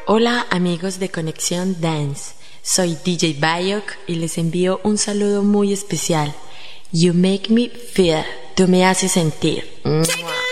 Hola amigos de Conexión Dance, soy DJ Bayok y les envío un saludo muy especial. You make me feel, tú me haces sentir. ¡Mua!